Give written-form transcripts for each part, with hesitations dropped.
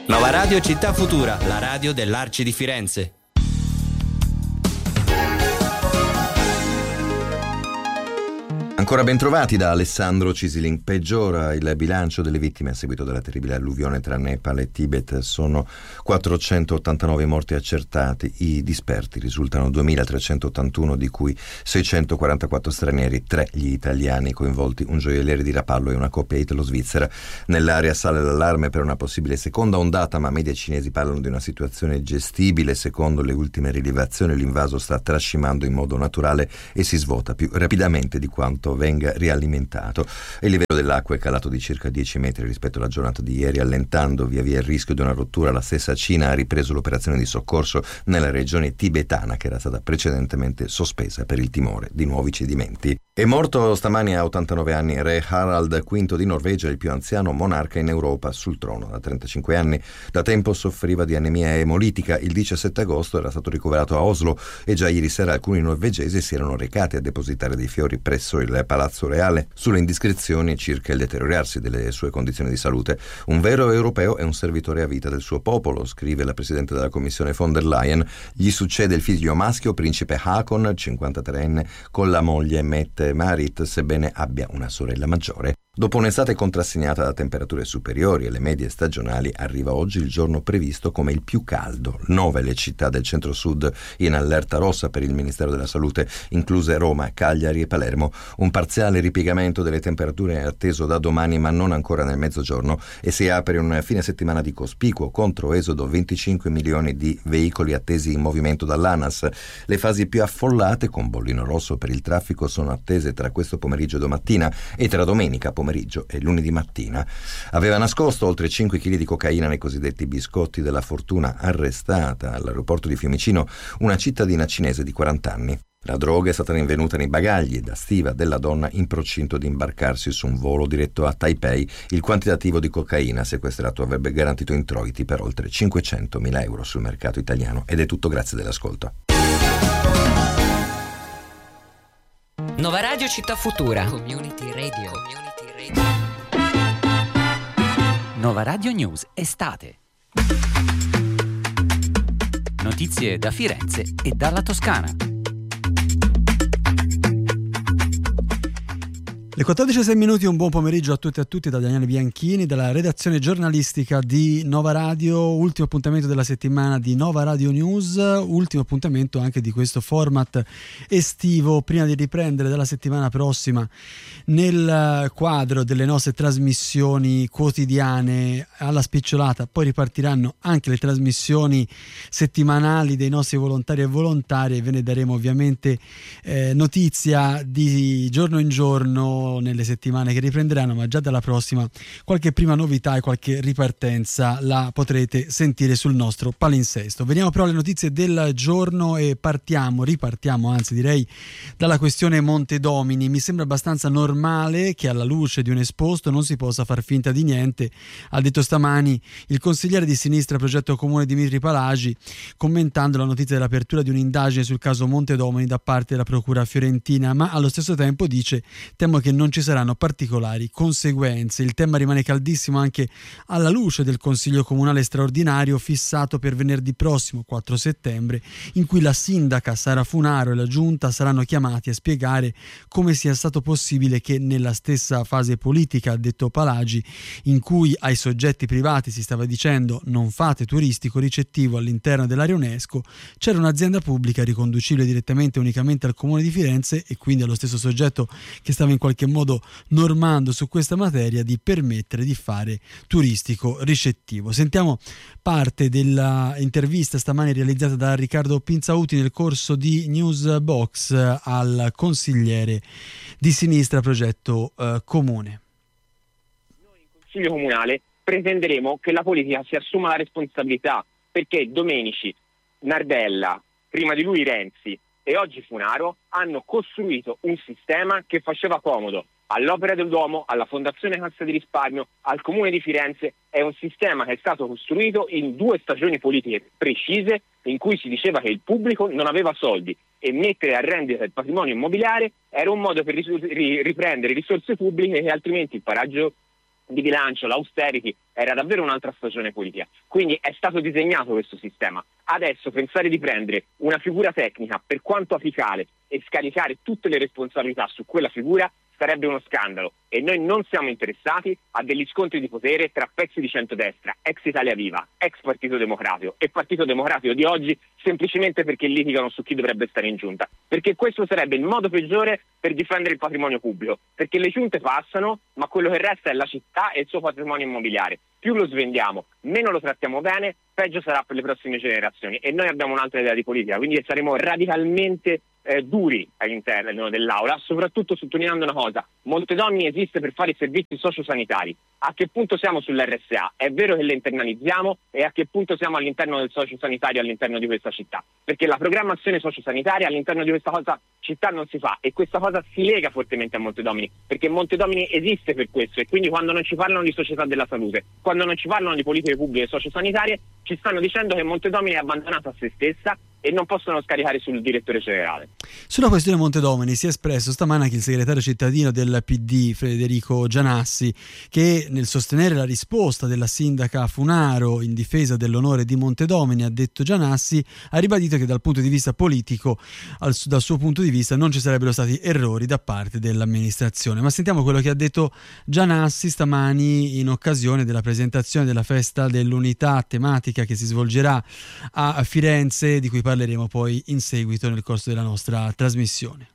Nova Radio Città Futura, la radio dell'Arci di Firenze. Ancora ben trovati da Alessandro Cisilin. Peggiora il bilancio delle vittime a seguito della terribile alluvione tra Nepal e Tibet. Sono 489 morti accertati. I disperti risultano 2.381, di cui 644 stranieri, 3 gli italiani coinvolti, un gioielliere di Rapallo e una coppia italo-svizzera. Nell'area sale l'allarme per una possibile seconda ondata, ma media cinesi parlano di una situazione gestibile. Secondo le ultime rilevazioni, l'invaso sta trascimando in modo naturale e si svuota più rapidamente di quanto venga rialimentato. Il livello dell'acqua è calato di circa 10 metri rispetto alla giornata di ieri, allentando via via il rischio di una rottura. La stessa Cina ha ripreso l'operazione di soccorso nella regione tibetana, che era stata precedentemente sospesa per il timore di nuovi cedimenti. È morto stamani a 89 anni re Harald V di Norvegia, il più anziano monarca in Europa sul trono da 35 anni. Da tempo soffriva di anemia emolitica. Il 17 agosto era stato ricoverato a Oslo e già ieri sera alcuni norvegesi si erano recati a depositare dei fiori presso il Palazzo Reale sulle indiscrezioni circa il deteriorarsi delle sue condizioni di salute. Un vero europeo è un servitore a vita del suo popolo, scrive la presidente della Commissione von der Leyen. Gli succede il figlio maschio, principe Haakon, 53enne, con la moglie Mette Marit, sebbene abbia una sorella maggiore. Dopo un'estate contrassegnata da temperature superiori e le medie stagionali, arriva oggi il giorno previsto come il più caldo. 9 le città del centro-sud in allerta rossa per il Ministero della Salute, incluse Roma, Cagliari e Palermo. Un parziale ripiegamento delle temperature è atteso da domani, ma non ancora nel mezzogiorno, e si apre un fine settimana di cospicuo controesodo. 25 milioni di veicoli attesi in movimento dall'ANAS. Le fasi più affollate, con bollino rosso per il traffico, sono attese tra questo pomeriggio e domattina e tra domenica pomeriggio e lunedì mattina. Aveva nascosto oltre 5 kg di cocaina nei cosiddetti biscotti della fortuna, arrestata all'aeroporto di Fiumicino una cittadina cinese di 40 anni. La droga è stata rinvenuta nei bagagli da stiva della donna in procinto di imbarcarsi su un volo diretto a Taipei. Il quantitativo di cocaina sequestrato avrebbe garantito introiti per oltre 500.000 euro sul mercato italiano. Ed è tutto, grazie dell'ascolto. Nova Radio Città Futura. Community Radio. Nova Radio News Estate. Notizie da Firenze e dalla Toscana. Le 14:06, un buon pomeriggio a tutti e a tutti da Daniele Bianchini, dalla redazione giornalistica di Nova Radio. Ultimo appuntamento della settimana di Nova Radio News, ultimo appuntamento anche di questo format estivo, prima di riprendere dalla settimana prossima nel quadro delle nostre trasmissioni quotidiane alla spicciolata. Poi ripartiranno anche le trasmissioni settimanali dei nostri volontari e volontarie, e ve ne daremo ovviamente notizia di giorno in giorno nelle settimane che riprenderanno, ma già dalla prossima qualche prima novità e qualche ripartenza la potrete sentire sul nostro palinsesto. Veniamo però alle notizie del giorno e ripartiamo anzi direi dalla questione Monte Domini. Mi sembra abbastanza normale che alla luce di un esposto non si possa far finta di niente, ha detto stamani il consigliere di sinistra Progetto Comune Dimitri Palagi, commentando la notizia dell'apertura di un'indagine sul caso Monte Domini da parte della procura fiorentina, ma allo stesso tempo dice: temo che non ci saranno particolari conseguenze. Il tema rimane caldissimo anche alla luce del Consiglio Comunale straordinario fissato per venerdì prossimo, 4 settembre, in cui la sindaca Sara Funaro e la giunta saranno chiamati a spiegare come sia stato possibile che nella stessa fase politica, ha detto Palagi, in cui ai soggetti privati si stava dicendo non fate turistico ricettivo all'interno dell'area UNESCO, c'era un'azienda pubblica riconducibile direttamente e unicamente al Comune di Firenze, e quindi allo stesso soggetto che stava in qualche modo normando su questa materia, di permettere di fare turistico ricettivo. Sentiamo parte della intervista stamani realizzata da Riccardo Pinzauti nel corso di Newsbox al consigliere di sinistra Progetto Comune. Noi in Consiglio Comunale pretenderemo che la politica si assuma la responsabilità, perché Domenici, Nardella, prima di lui Renzi e oggi Funaro hanno costruito un sistema che faceva comodo all'Opera del Duomo, alla Fondazione Cassa di Risparmio, al Comune di Firenze. È un sistema che è stato costruito in 2 stagioni politiche precise in cui si diceva che il pubblico non aveva soldi e mettere a rendita il patrimonio immobiliare era un modo per riprendere risorse pubbliche che altrimenti il paraggio di bilancio, l'austerity, era davvero un'altra stagione politica. Quindi è stato disegnato questo sistema. Adesso pensare di prendere una figura tecnica, per quanto apicale, e scaricare tutte le responsabilità su quella figura sarebbe uno scandalo, e noi non siamo interessati a degli scontri di potere tra pezzi di centrodestra, ex Italia Viva, ex Partito Democratico e Partito Democratico di oggi, semplicemente perché litigano su chi dovrebbe stare in giunta, perché questo sarebbe il modo peggiore per difendere il patrimonio pubblico, perché le giunte passano, ma quello che resta è la città e il suo patrimonio immobiliare. Più lo svendiamo, meno lo trattiamo bene, peggio sarà per le prossime generazioni, e noi abbiamo un'altra idea di politica, quindi saremo radicalmente duri all'interno dell'aula, soprattutto sottolineando una cosa: Montedomini esiste per fare i servizi sociosanitari. A che punto siamo sull'RSA? È vero che le internalizziamo, e a che punto siamo all'interno del sociosanitario all'interno di questa città? Perché la programmazione sociosanitaria all'interno di questa città non si fa, e questa cosa si lega fortemente a Montedomini, perché Montedomini esiste per questo, e quindi quando non ci parlano di società della salute, quando non ci parlano di politiche pubbliche sociosanitarie, ci stanno dicendo che Montedomini è abbandonata a se stessa e non possono scaricare sul direttore generale. Sulla questione Montedomini si è espresso stamane anche il segretario cittadino del PD, Federico Gianassi, che nel sostenere la risposta della sindaca Funaro in difesa dell'onore di Montedomini, ha detto Gianassi, ha ribadito che dal punto di vista politico, dal suo punto di vista, non ci sarebbero stati errori da parte dell'amministrazione. Ma sentiamo quello che ha detto Gianassi stamani in occasione della presentazione della festa dell'unità tematica che si svolgerà a Firenze, di cui parleremo poi in seguito nel corso della nostra trasmissione.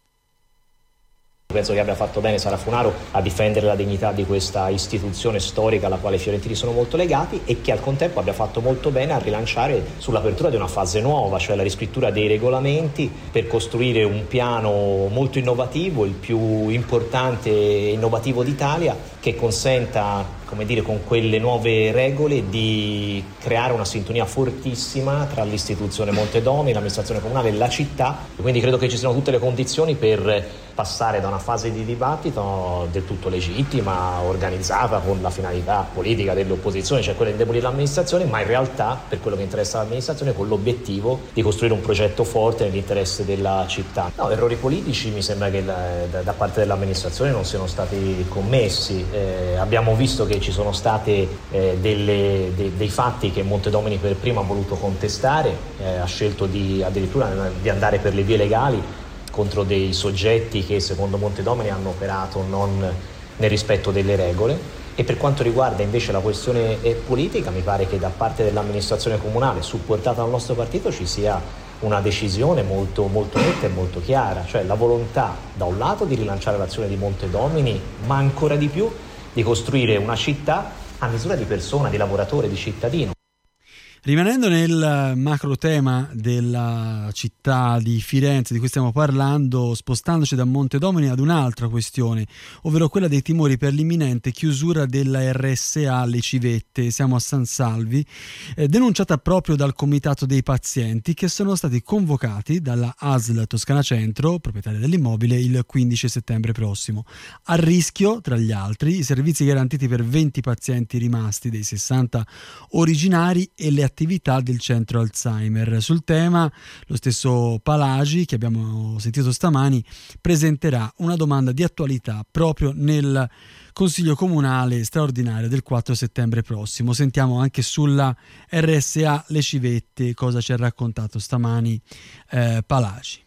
Penso che abbia fatto bene Sara Funaro a difendere la dignità di questa istituzione storica alla quale i fiorentini sono molto legati, e che al contempo abbia fatto molto bene a rilanciare sull'apertura di una fase nuova, cioè la riscrittura dei regolamenti per costruire un piano molto innovativo, il più importante e innovativo d'Italia, che consenta, come dire, con quelle nuove regole di creare una sintonia fortissima tra l'istituzione Montedomini, l'amministrazione comunale e la città. Quindi credo che ci siano tutte le condizioni per passare da una fase di dibattito del tutto legittima, organizzata con la finalità politica dell'opposizione, cioè quella di indebolire l'amministrazione, ma in realtà, per quello che interessa l'amministrazione, con l'obiettivo di costruire un progetto forte nell'interesse della città. No, errori politici mi sembra che da parte dell'amministrazione non siano stati commessi. Abbiamo visto che ci sono state dei fatti che Montedomini per prima ha voluto contestare, ha scelto addirittura di andare per le vie legali contro dei soggetti che secondo Montedomini hanno operato non nel rispetto delle regole. E per quanto riguarda invece la questione politica, mi pare che da parte dell'amministrazione comunale, supportata dal nostro partito, ci sia una decisione molto, molto netta e molto chiara, cioè la volontà da un lato di rilanciare l'azione di Montedomini, ma ancora di più di costruire una città a misura di persona, di lavoratore, di cittadino. Rimanendo nel macro tema della città di Firenze di cui stiamo parlando, spostandoci da Montedomini ad un'altra questione, ovvero quella dei timori per l'imminente chiusura della RSA alle civette, siamo a San Salvi, denunciata proprio dal Comitato dei Pazienti, che sono stati convocati dalla ASL Toscana Centro, proprietaria dell'immobile, il 15 settembre prossimo. A rischio, tra gli altri, i servizi garantiti per 20 pazienti rimasti dei 60 originari e le attività del centro Alzheimer. Sul tema, lo stesso Palagi, che abbiamo sentito stamani, presenterà una domanda di attualità proprio nel Consiglio Comunale straordinario del 4 settembre prossimo. Sentiamo anche sulla RSA Le Civette cosa ci ha raccontato stamani Palagi.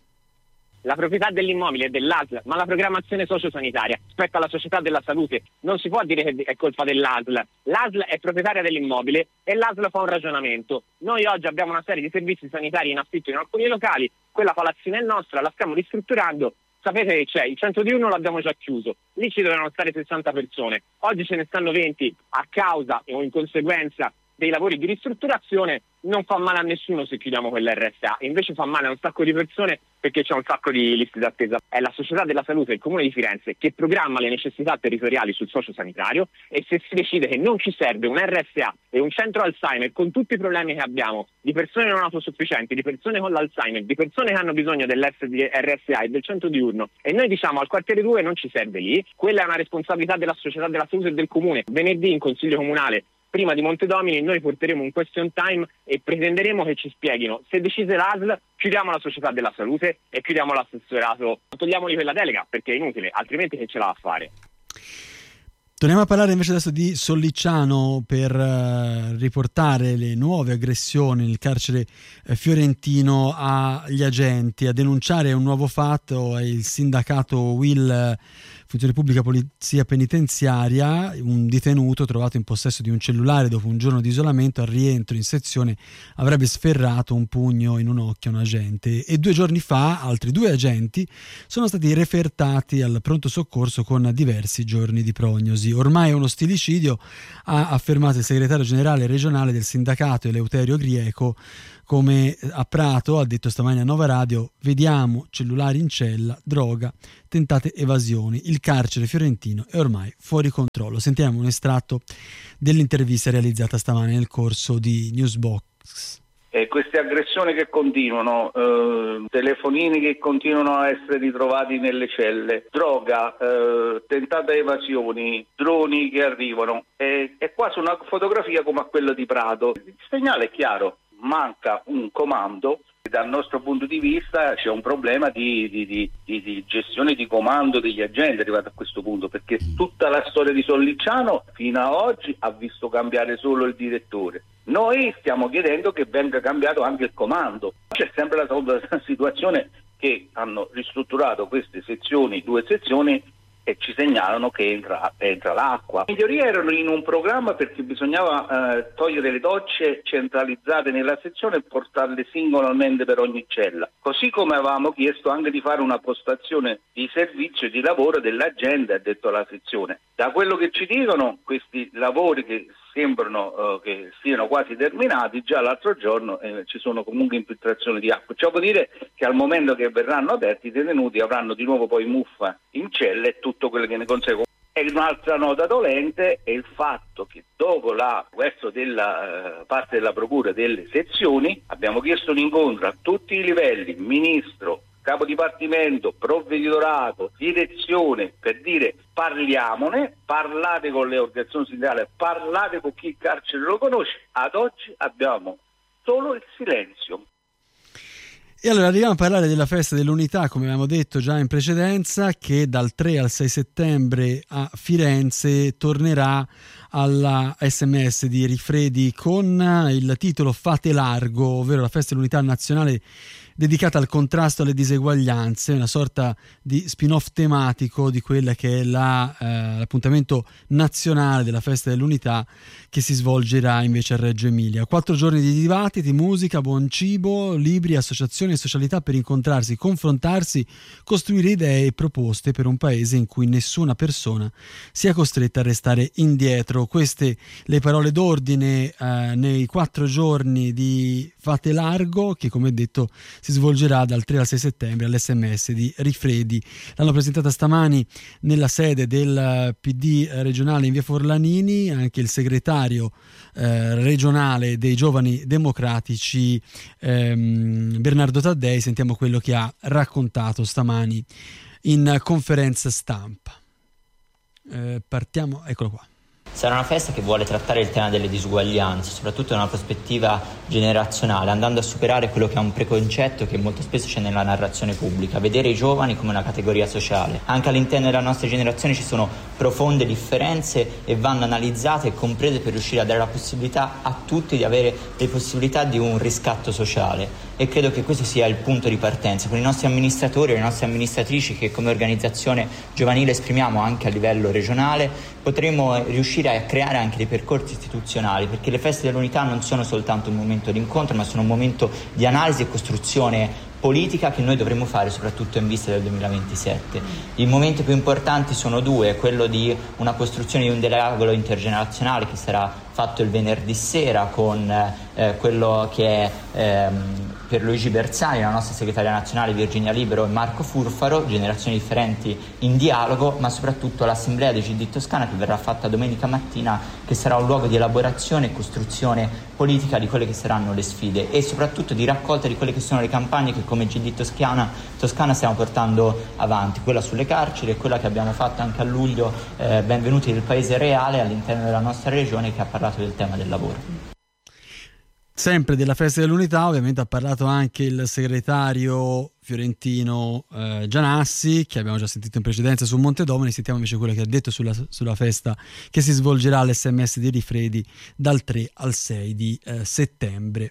La proprietà dell'immobile è dell'ASL, ma la programmazione sociosanitaria spetta alla società della salute. Non si può dire che è colpa dell'ASL. L'ASL è proprietaria dell'immobile e l'ASL fa un ragionamento. Noi oggi abbiamo una serie di servizi sanitari in affitto in alcuni locali, quella palazzina è nostra, la stiamo ristrutturando. Sapete che c'è, il 101 l'abbiamo già chiuso, lì ci dovevano stare 60 persone, oggi ce ne stanno 20 a causa o in conseguenza dei lavori di ristrutturazione. Non fa male a nessuno se chiudiamo quell'RSA, invece fa male a un sacco di persone perché c'è un sacco di liste d'attesa. È la società della salute del Comune di Firenze che programma le necessità territoriali sul sociosanitario, e se si decide che non ci serve un RSA e un centro Alzheimer con tutti i problemi che abbiamo di persone non autosufficienti, di persone con l'Alzheimer, di persone che hanno bisogno dell'RSA e del centro diurno, e noi diciamo al quartiere 2 non ci serve lì, quella è una responsabilità della società della salute e del Comune. Venerdì in Consiglio Comunale, prima di Montedomini, noi porteremo un question time e pretenderemo che ci spieghino: se decise l'ASL, chiudiamo la società della salute e chiudiamo l'assessorato, togliamogli quella delega perché è inutile, altrimenti che ce la va a fare? Torniamo a parlare invece adesso di Sollicciano per riportare le nuove aggressioni nel carcere fiorentino agli agenti. A denunciare un nuovo fatto è il sindacato UIL Funzione Pubblica Polizia Penitenziaria. Un detenuto trovato in possesso di un cellulare dopo un giorno di isolamento, al rientro in sezione avrebbe sferrato un pugno in un occhio a un agente, e 2 giorni fa altri 2 agenti sono stati refertati al pronto soccorso con diversi giorni di prognosi. Ormai è uno stillicidio, ha affermato il segretario generale regionale del sindacato Eleuterio Grieco. Come a Prato ha detto stamani a Nova Radio: vediamo cellulari in cella, droga, tentate evasioni, il carcere fiorentino è ormai fuori controllo. Sentiamo un estratto dell'intervista realizzata stamani nel corso di Newsbox. Queste aggressioni che continuano, telefonini che continuano a essere ritrovati nelle celle, droga, tentate evasioni, droni che arrivano, è quasi una fotografia come a quella di Prato. Il segnale è chiaro: manca un comando. Dal nostro punto di vista c'è un problema di gestione di comando degli agenti arrivato a questo punto, perché tutta la storia di Sollicciano fino a oggi ha visto cambiare solo il direttore. Noi stiamo chiedendo che venga cambiato anche il comando. C'è sempre la situazione che hanno ristrutturato queste sezioni, 2 sezioni, e ci segnalano che entra l'acqua. In teoria erano in un programma perché bisognava togliere le docce centralizzate nella sezione e portarle singolarmente per ogni cella. Così come avevamo chiesto anche di fare una postazione di servizio e di lavoro dell'agente addetto alla sezione. Da quello che ci dicono, questi lavori che sembrano che siano quasi terminati, già l'altro giorno ci sono comunque infiltrazioni di acqua. Ciò vuol dire che al momento che verranno aperti i detenuti avranno di nuovo poi muffa in cella e tutto quello che ne consegue. E un'altra nota dolente è il fatto che dopo questo della parte della procura delle sezioni abbiamo chiesto un incontro a tutti i livelli, ministro, capo dipartimento, provveditorato, direzione, per dire parliamone, parlate con le organizzazioni sindacali, parlate con chi il carcere lo conosce. Ad oggi abbiamo solo il silenzio. E allora arriviamo a parlare della festa dell'unità, come avevamo detto già in precedenza, che dal 3 al 6 settembre a Firenze tornerà alla SMS di Rifredi con il titolo Fate Largo, ovvero la festa dell'unità nazionale dedicata al contrasto alle diseguaglianze, una sorta di spin-off tematico di quella che è l'appuntamento nazionale della festa dell'unità, che si svolgerà invece a Reggio Emilia. 4 giorni di dibattiti, musica, buon cibo, libri, associazioni e socialità per incontrarsi, confrontarsi, costruire idee e proposte per un paese in cui nessuna persona sia costretta a restare indietro. Queste le parole d'ordine nei 4 giorni di Fate Largo, che come detto si svolgerà dal 3 al 6 settembre all'SMS di Rifredi. L'hanno presentata stamani nella sede del PD regionale in via Forlanini anche il segretario regionale dei Giovani Democratici Bernardo Taddei. Sentiamo quello che ha raccontato stamani in conferenza stampa. Partiamo, eccolo qua. Sarà una festa che vuole trattare il tema delle disuguaglianze, soprattutto da una prospettiva generazionale, andando a superare quello che è un preconcetto che molto spesso c'è nella narrazione pubblica, vedere i giovani come una categoria sociale. Anche all'interno della nostra generazione ci sono profonde differenze e vanno analizzate e comprese per riuscire a dare la possibilità a tutti di avere le possibilità di un riscatto sociale. E credo che questo sia il punto di partenza con i nostri amministratori e le nostre amministratrici che come organizzazione giovanile esprimiamo anche a livello regionale. Potremo riuscire a creare anche dei percorsi istituzionali, perché le feste dell'unità non sono soltanto un momento di incontro, ma sono un momento di analisi e costruzione politica che noi dovremo fare soprattutto in vista del 2027. I momenti più importanti sono 2, quello di una costruzione di un dialogo intergenerazionale che sarà fatto il venerdì sera con quello che è Pierluigi Bersani, la nostra segretaria nazionale Virginia Libero e Marco Furfaro, generazioni differenti in dialogo, ma soprattutto l'assemblea di GD Toscana che verrà fatta domenica mattina, che sarà un luogo di elaborazione e costruzione politica di quelle che saranno le sfide e soprattutto di raccolta di quelle che sono le campagne che come GD Toscana stiamo portando avanti, quella sulle carceri e quella che abbiamo fatto anche a luglio, Benvenuti del Paese Reale all'interno della nostra regione, che ha parlato del tema del lavoro. Sempre della Festa dell'Unità ovviamente ha parlato anche il segretario fiorentino Gianassi, che abbiamo già sentito in precedenza su Montedomini. Sentiamo invece quello che ha detto sulla festa che si svolgerà all'SMS di Rifredi dal 3 al 6 di settembre.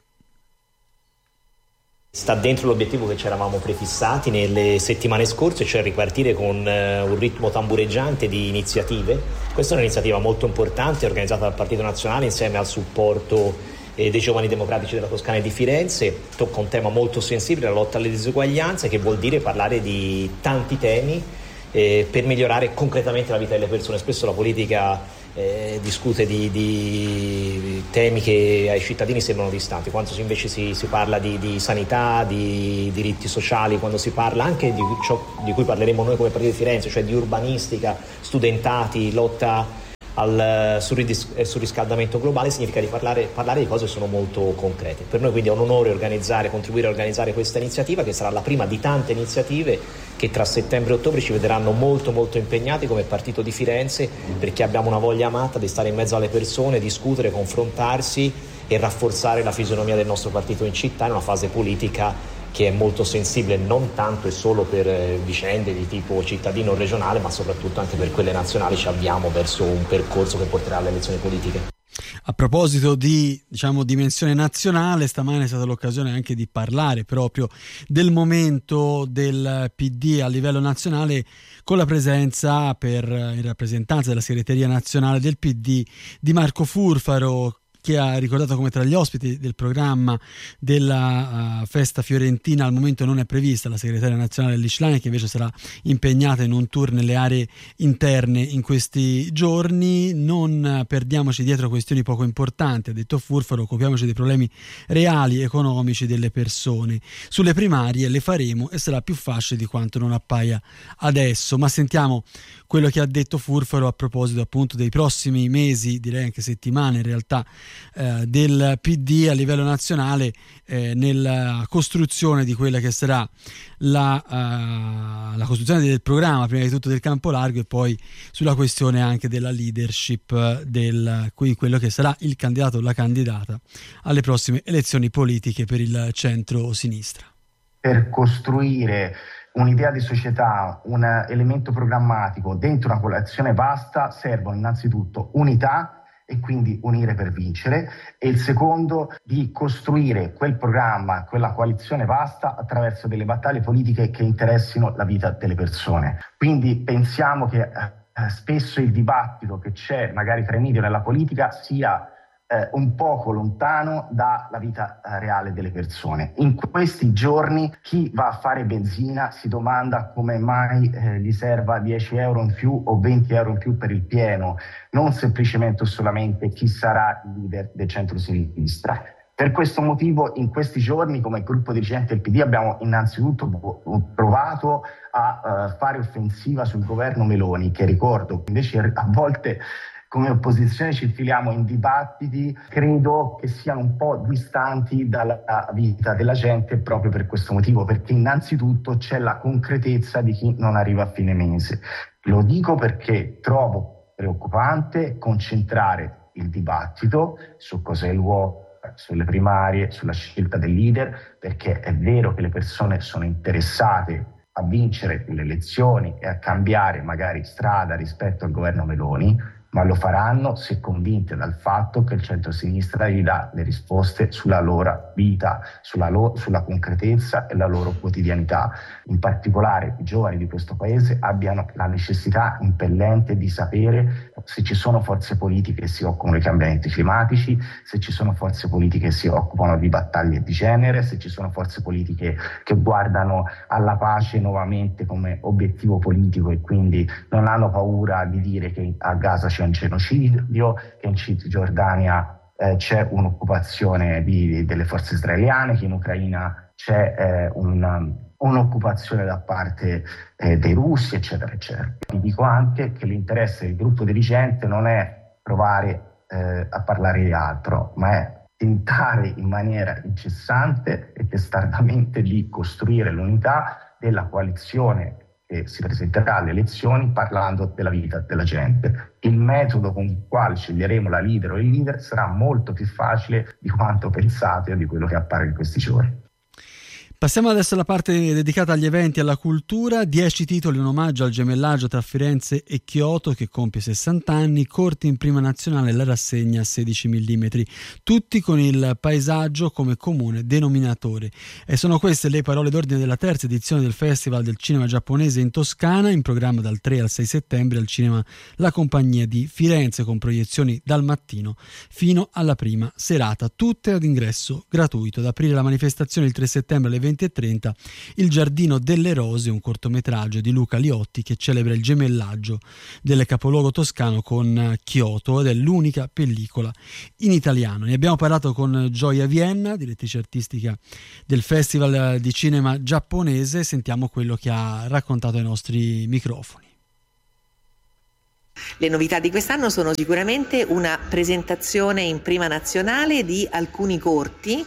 Sta dentro l'obiettivo che ci eravamo prefissati nelle settimane scorse, cioè ripartire con un ritmo tambureggiante di iniziative. Questa è un'iniziativa molto importante organizzata dal Partito Nazionale insieme al supporto dei Giovani Democratici della Toscana e di Firenze. Tocca un tema molto sensibile, la lotta alle disuguaglianze, che vuol dire parlare di tanti temi per migliorare concretamente la vita delle persone. Spesso la politica discute di temi che ai cittadini sembrano distanti, quando invece si parla di sanità, di diritti sociali, quando si parla anche di ciò di cui parleremo noi come Partito di Firenze, cioè di urbanistica, studentati, lotta al surriscaldamento globale, significa di parlare di cose che sono molto concrete. Per noi quindi è un onore contribuire a organizzare questa iniziativa, che sarà la prima di tante iniziative che tra settembre e ottobre ci vedranno molto molto impegnati come Partito di Firenze, perché abbiamo una voglia matta di stare in mezzo alle persone, discutere, confrontarsi e rafforzare la fisionomia del nostro partito in città in una fase politica che è molto sensibile non tanto e solo per vicende di tipo cittadino o regionale, ma soprattutto anche per quelle nazionali. Ci avviamo verso un percorso che porterà alle elezioni politiche. A proposito di dimensione nazionale, stamane è stata l'occasione anche di parlare proprio del momento del PD a livello nazionale, con la presenza in rappresentanza della segreteria nazionale del PD di Marco Furfaro, che ha ricordato come tra gli ospiti del programma della festa fiorentina al momento non è prevista la segretaria nazionale Lischlani, che invece sarà impegnata in un tour nelle aree interne in questi giorni. Non perdiamoci dietro questioni poco importanti, ha detto Furfaro, occupiamoci dei problemi reali economici delle persone. Sulle primarie le faremo e sarà più facile di quanto non appaia adesso. Ma sentiamo quello che ha detto Furfaro a proposito appunto dei prossimi mesi, direi anche settimane in realtà, del PD a livello nazionale, nella costruzione di quella che sarà la costruzione del programma, prima di tutto del campo largo, e poi sulla questione anche della leadership quello che sarà il candidato o la candidata alle prossime elezioni politiche per il centro-sinistra. Per costruire un'idea di società, un elemento programmatico dentro una coalizione vasta servono innanzitutto unità, e quindi unire per vincere, e il secondo di costruire quel programma, quella coalizione vasta attraverso delle battaglie politiche che interessino la vita delle persone. Quindi pensiamo che spesso il dibattito che c'è magari tra i media e nella politica sia un poco lontano dalla vita reale delle persone. In questi giorni chi va a fare benzina si domanda come mai gli serva 10 euro in più o 20 euro in più per il pieno, non semplicemente o solamente chi sarà il leader del centro-sinistra. Per questo motivo in questi giorni come gruppo dirigente del PD abbiamo innanzitutto provato a fare offensiva sul governo Meloni, che ricordo invece a volte come opposizione ci infiliamo in dibattiti, credo che siano un po' distanti dalla vita della gente proprio per questo motivo, perché innanzitutto c'è la concretezza di chi non arriva a fine mese. Lo dico perché trovo preoccupante concentrare il dibattito su cos'è l'uomo, sulle primarie, sulla scelta del leader, perché è vero che le persone sono interessate a vincere le elezioni e a cambiare magari strada rispetto al governo Meloni, ma lo faranno se convinte dal fatto che il centro-sinistra gli dà le risposte sulla loro vita, sulla concretezza e la loro quotidianità. In particolare i giovani di questo paese abbiano la necessità impellente di sapere se ci sono forze politiche che si occupano dei cambiamenti climatici, se ci sono forze politiche che si occupano di battaglie di genere, se ci sono forze politiche che guardano alla pace nuovamente come obiettivo politico e quindi non hanno paura di dire che a Gaza c'è un genocidio, che in Cisgiordania c'è un'occupazione delle forze israeliane, che in Ucraina c'è un'occupazione da parte dei russi, eccetera, eccetera. Vi dico anche che l'interesse del gruppo dirigente non è provare a parlare di altro, ma è tentare in maniera incessante e testardamente di costruire l'unità della coalizione che si presenterà alle elezioni parlando della vita della gente. Il metodo con il quale sceglieremo la leader o il leader sarà molto più facile di quanto pensate o di quello che appare in questi giorni. Passiamo adesso alla parte dedicata agli eventi e alla cultura. 10 titoli in omaggio al gemellaggio tra Firenze e Kyoto, che compie 60 anni, corti in prima nazionale, la rassegna 16 mm, tutti con il paesaggio come comune denominatore. E sono queste le parole d'ordine della terza edizione del Festival del Cinema Giapponese in Toscana, in programma dal 3 al 6 settembre al cinema La Compagnia di Firenze, con proiezioni dal mattino fino alla prima serata, tutte ad ingresso gratuito. Ad aprire la manifestazione il 3 settembre alle 20:30 Il Giardino delle Rose, un cortometraggio di Luca Liotti che celebra il gemellaggio del capoluogo toscano con Kyoto, ed è l'unica pellicola in italiano. Ne abbiamo parlato con Gioia Vienna, direttrice artistica del Festival di Cinema Giapponese. Sentiamo quello che ha raccontato ai nostri microfoni. Le novità di quest'anno sono sicuramente una presentazione in prima nazionale di alcuni corti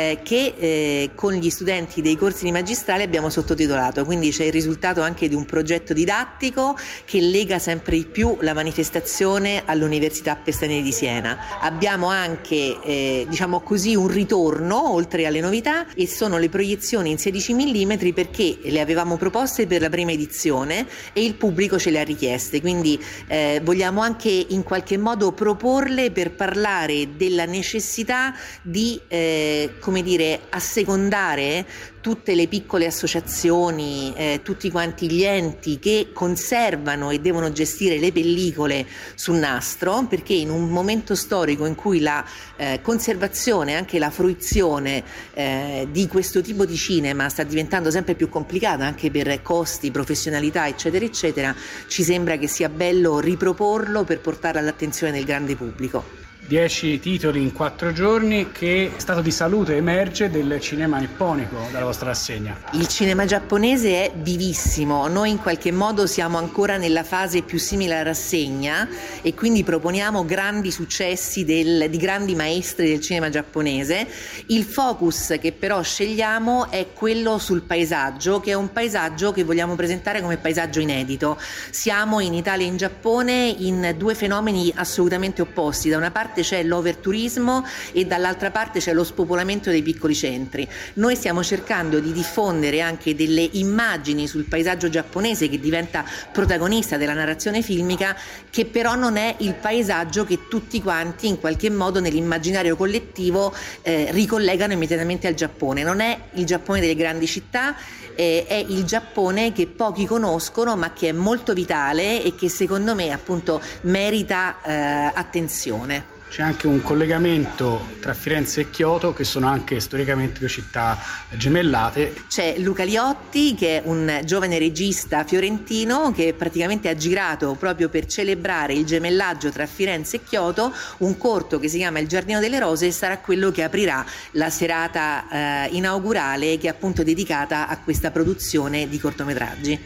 che con gli studenti dei corsi di magistrale abbiamo sottotitolato, quindi c'è il risultato anche di un progetto didattico che lega sempre di più la manifestazione all'Università Pestanieri di Siena. Abbiamo anche diciamo così un ritorno oltre alle novità, e sono le proiezioni in 16 mm perché le avevamo proposte per la prima edizione e il pubblico ce le ha richieste, quindi vogliamo anche in qualche modo proporle per parlare della necessità di come dire, assecondare tutte le piccole associazioni, tutti quanti gli enti che conservano e devono gestire le pellicole sul nastro, perché in un momento storico in cui la conservazione, anche la fruizione di questo tipo di cinema sta diventando sempre più complicata anche per costi, professionalità eccetera eccetera, ci sembra che sia bello riproporlo per portarlo all'attenzione del grande pubblico. 10 titoli in 4 giorni. Che stato di salute emerge del cinema nipponico dalla vostra rassegna? Il cinema giapponese è vivissimo, noi in qualche modo siamo ancora nella fase più simile alla rassegna e quindi proponiamo grandi successi di grandi maestri del cinema giapponese. Il focus che però scegliamo è quello sul paesaggio, che è un paesaggio che vogliamo presentare come paesaggio inedito. Siamo in Italia e in Giappone in due fenomeni assolutamente opposti: da una parte c'è l'overturismo e dall'altra parte c'è lo spopolamento dei piccoli centri. Noi stiamo cercando di diffondere anche delle immagini sul paesaggio giapponese che diventa protagonista della narrazione filmica, che però non è il paesaggio che tutti quanti in qualche modo nell'immaginario collettivo ricollegano immediatamente al Giappone. Non è il Giappone delle grandi città, è il Giappone che pochi conoscono ma che è molto vitale e che secondo me appunto merita attenzione. C'è anche un collegamento tra Firenze e Kyoto, che sono anche storicamente due città gemellate. C'è Luca Liotti, che è un giovane regista fiorentino che praticamente ha girato proprio per celebrare il gemellaggio tra Firenze e Kyoto un corto che si chiama Il Giardino delle Rose, e sarà quello che aprirà la serata inaugurale, che è appunto dedicata a questa produzione di cortometraggi.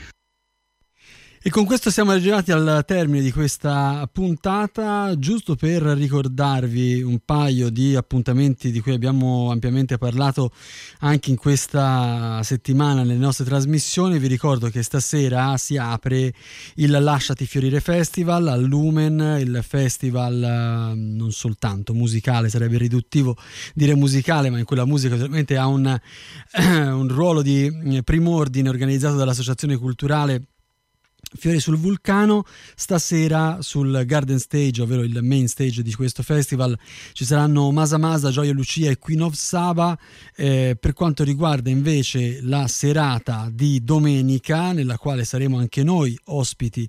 E con questo siamo arrivati al termine di questa puntata. Giusto per ricordarvi un paio di appuntamenti di cui abbiamo ampiamente parlato anche in questa settimana nelle nostre trasmissioni, vi ricordo che stasera si apre il Lasciati Fiorire Festival al Lumen, il festival non soltanto musicale, sarebbe riduttivo dire musicale, ma in cui la musica ovviamente ha un ruolo di prim'ordine, organizzato dall'Associazione Culturale Fiori sul Vulcano. Stasera sul Garden Stage, ovvero il main stage di questo festival, ci saranno Masa Masa, Gioia Lucia e Queen of Saba. Per quanto riguarda invece la serata di domenica, nella quale saremo anche noi ospiti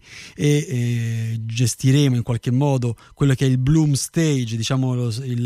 e gestiremo in qualche modo quello che è il Bloom Stage, diciamo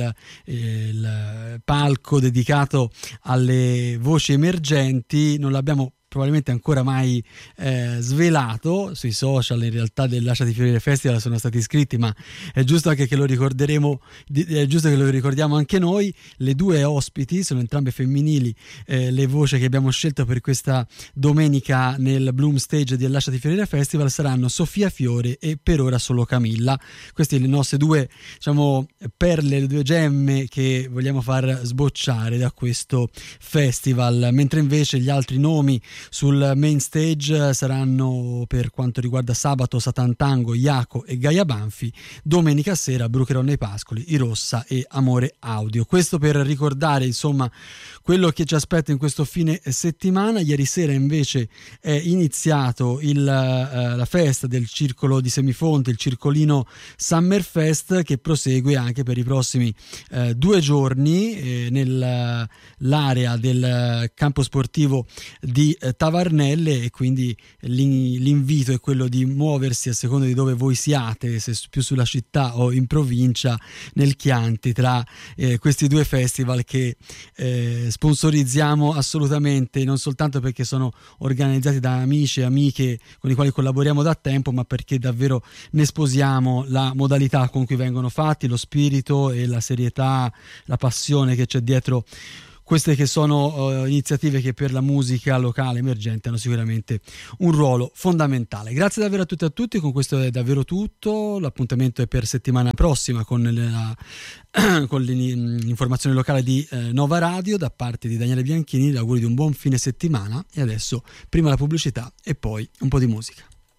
il palco dedicato alle voci emergenti, non l'abbiamo probabilmente ancora mai svelato. Sui social in realtà del Lasciati Fiorire Festival sono stati iscritti, ma è giusto anche che lo ricorderemo, è giusto che lo ricordiamo anche noi. Le due ospiti sono entrambe femminili, le voci che abbiamo scelto per questa domenica nel Bloom Stage del Lasciati Fiorire Festival saranno Sofia Fiore e per ora solo Camilla. Queste le nostre due, diciamo, perle, le due gemme che vogliamo far sbocciare da questo festival, mentre invece gli altri nomi Sul main stage saranno, per quanto riguarda sabato, Satan Tango, Iaco e Gaia Banfi. Domenica sera Brucherò nei Pascoli, I Rossa e Amore Audio. Questo per ricordare insomma quello che ci aspetta in questo fine settimana. Ieri sera invece è iniziato la festa del Circolo di Semifonte, il Circolino Summerfest, che prosegue anche per i prossimi 2 giorni nell'area del campo sportivo di Tavarnelle, e quindi l'invito è quello di muoversi a seconda di dove voi siate, se più sulla città o in provincia, nel Chianti, tra questi 2 festival che sponsorizziamo assolutamente, non soltanto perché sono organizzati da amici e amiche con i quali collaboriamo da tempo, ma perché davvero ne sposiamo la modalità con cui vengono fatti, lo spirito e la serietà, la passione che c'è dietro queste che sono iniziative che per la musica locale emergente hanno sicuramente un ruolo fondamentale. Grazie davvero a tutti e a tutti, con questo è davvero tutto. L'appuntamento è per settimana prossima con l'informazione locale di Nova Radio. Da parte di Daniele Bianchini, gli auguri di un buon fine settimana, e adesso prima la pubblicità e poi un po' di musica.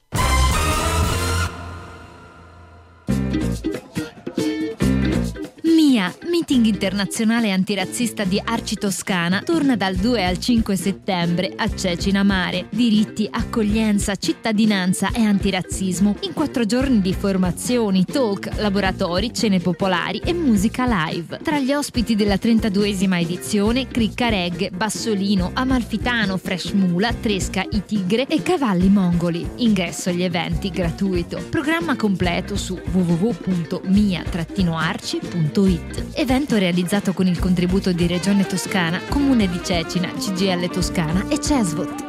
MIA, Meeting internazionale antirazzista di Arci Toscana, torna dal 2 al 5 settembre a Cecina Mare. Diritti, accoglienza, cittadinanza e antirazzismo in 4 giorni di formazioni, talk, laboratori, cene popolari e musica live. Tra gli ospiti della 32esima edizione, Cricca Reggae, Bassolino, Amalfitano, Fresh Mula, Tresca, I Tigre e Cavalli Mongoli. Ingresso agli eventi gratuito. Programma completo su www.mia-arci.it. Evento realizzato con il contributo di Regione Toscana, Comune di Cecina, CGIL Toscana e CESVOT.